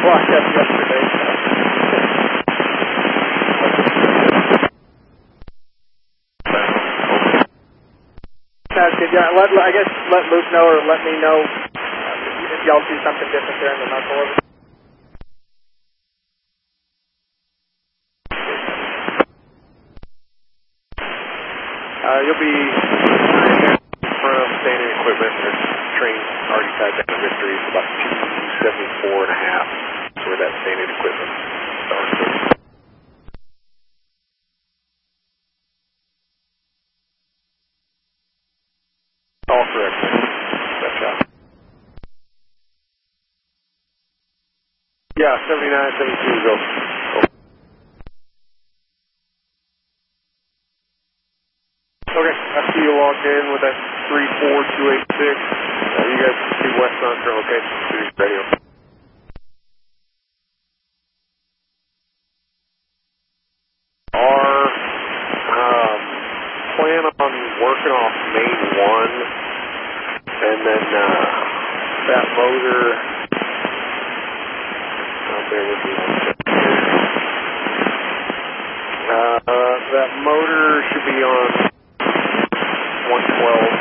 blocked up yesterday. Yeah, I guess let Luke know or let me know if y'all see something different there in the knuckle of it. You'll be in front of standing equipment. There's train already tied down to Victory. It's about 274 and a half. That's where that standing equipment starts. All correct. That's shot. Yeah, 79, 72, go. Okay, I see you logged in with that 34286. You guys can see West Sunter location to the radio. Plan on working off main 1, and then that motor, bear with me one second. That motor should be on 112.